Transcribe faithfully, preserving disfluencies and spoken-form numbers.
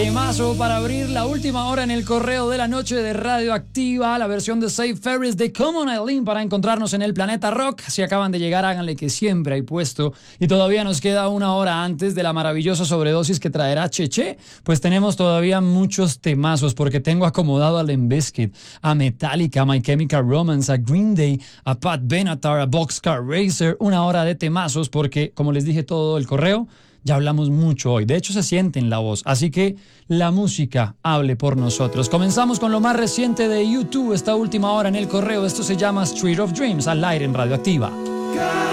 Temazo para abrir la última hora en el correo de la noche de Radioactiva, la versión de Save Ferris de Common Eileen para encontrarnos en el planeta rock. Si acaban de llegar, háganle que siempre hay puesto. Y todavía nos queda una hora antes de la maravillosa sobredosis que traerá Cheche. Pues tenemos todavía muchos temazos porque tengo acomodado a Limp Bizkit, a Metallica, a My Chemical Romance, a Green Day, a Pat Benatar, a Boxcar Racer. Una hora de temazos porque, como les dije todo el correo, ya hablamos mucho hoy, de hecho se siente en la voz, así que la música hable por nosotros. Comenzamos con lo más reciente de YouTube esta última hora en el correo. Esto se llama Street of Dreams, al aire en Radioactiva.